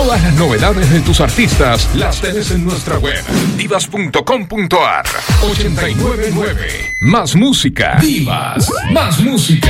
Todas las novedades de tus artistas las tenés en nuestra web, divas.com.ar. 899. Más música. Divas. Más música.